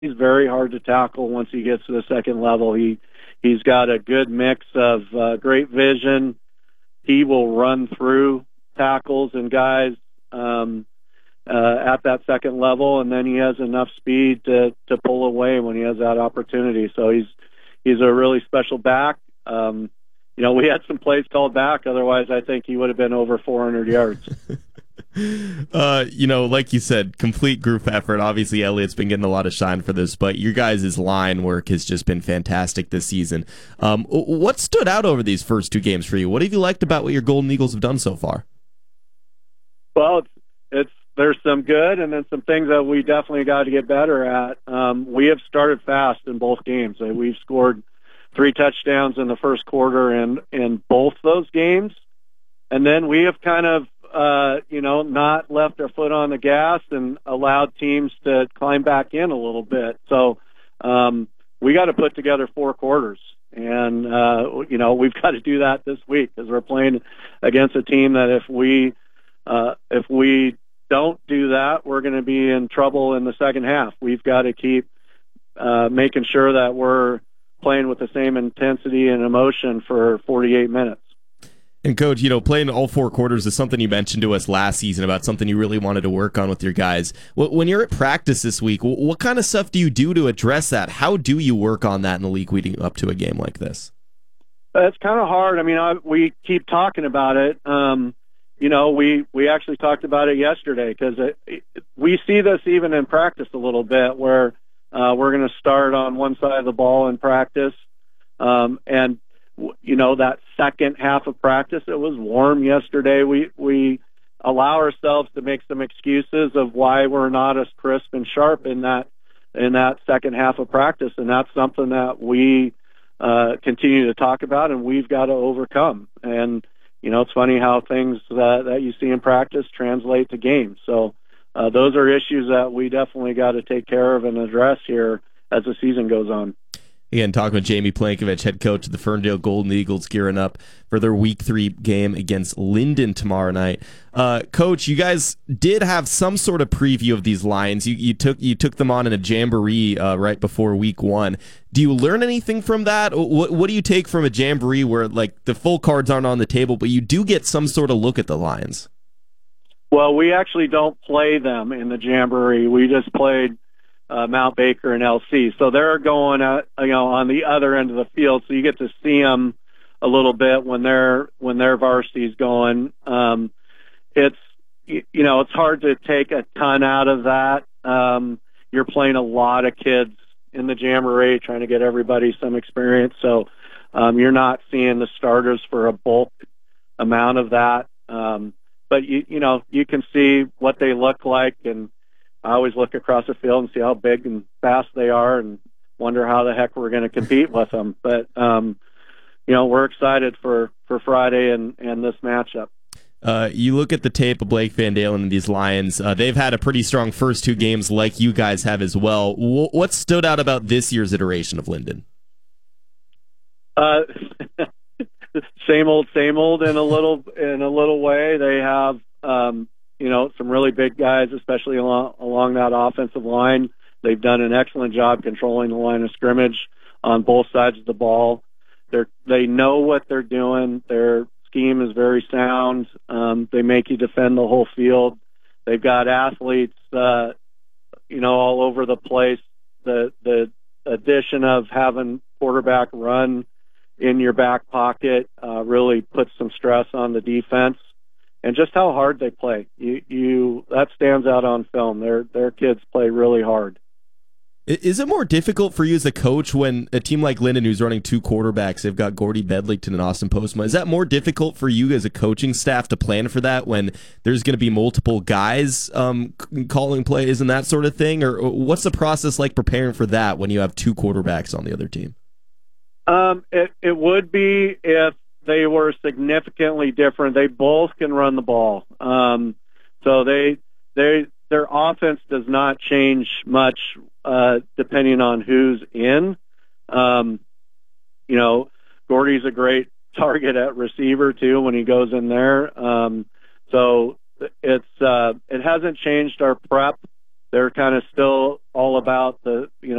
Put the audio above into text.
He's very hard to tackle once he gets to the second level. He's got a good mix of great vision. He will run through tackles and guys at that second level, and then he has enough speed to pull away when he has that opportunity. So he's a really special back. We had some plays called back. Otherwise, I think he would have been over 400 yards. Like you said, complete group effort. Obviously, Elliott's been getting a lot of shine for this, but your guys' line work has just been fantastic this season. What stood out over these first two games for you? What have you liked about what your Golden Eagles have done so far? Well, there's some good and then some things that we definitely got to get better at. We have started fast in both games. We've scored 3 touchdowns in the first quarter in both those games. And then we have kind of, not left our foot on the gas and allowed teams to climb back in a little bit. So we got to put together 4 quarters. And, we've got to do that this week because we're playing against a team that if we don't do that, we're going to be in trouble in the second half. We've got to keep making sure that we're playing with the same intensity and emotion for 48 minutes. And Coach, playing all 4 quarters is something you mentioned to us last season about something you really wanted to work on with your guys. When you're at practice this week, what kind of stuff do you do to address that? How do you work on that in the week leading up to a game like this? It's kind of hard. I mean, we keep talking about it. We actually talked about it yesterday because we see this even in practice a little bit where we're going to start on one side of the ball in practice. That second half of practice, it was warm yesterday. We allow ourselves to make some excuses of why we're not as crisp and sharp in that second half of practice. And that's something that we continue to talk about and we've got to overcome. And, it's funny how things that you see in practice translate to games. So those are issues that we definitely got to take care of and address here as the season goes on. Again, talking with Jamie Plankovich, head coach of the Ferndale Golden Eagles, gearing up for their Week 3 game against Linden tomorrow night. Coach, you guys did have some sort of preview of these Lions. You took them on in a jamboree right before Week 1. Do you learn anything from that? What do you take from a jamboree where the full cards aren't on the table, but you do get some sort of look at the Lions? Well, we actually don't play them in the jamboree. We just played Mount Baker and LC. So they're going on the other end of the field, so you get to see them a little bit when their varsity's going. It's hard to take a ton out of that. You're playing a lot of kids in the jamboree, trying to get everybody some experience. So you're not seeing the starters for a bulk amount of that. But you can see what they look like, and I always look across the field and see how big and fast they are and wonder how the heck we're going to compete with them. But, we're excited for Friday and this matchup. You look at the tape of Blake Van Dalen and these Lions. They've had a pretty strong first 2 games like you guys have as well. What stood out about this year's iteration of Linden? Same old in a little way. They have, some really big guys, especially along that offensive line. They've done an excellent job controlling the line of scrimmage on both sides of the ball. They know what they're doing. Their scheme is very sound. They make you defend the whole field. They've got athletes, all over the place. The addition of having quarterback run in your back pocket really puts some stress on the defense. And just how hard they play, that stands out on film. Their kids play really hard. Is it more difficult for you as a coach when a team like Linden, who's running 2 quarterbacks, they've got Gordy Bedlington and Austin Postma? Is that more difficult for you as a coaching staff to plan for that when there's going to be multiple guys calling plays and that sort of thing? Or what's the process like preparing for that when you have 2 quarterbacks on the other team? It would be if they were significantly different. They both can run the ball. So their offense does not change much depending on who's in. Gordy's a great target at receiver too when he goes in there. So it hasn't changed our prep they're kind of still all about the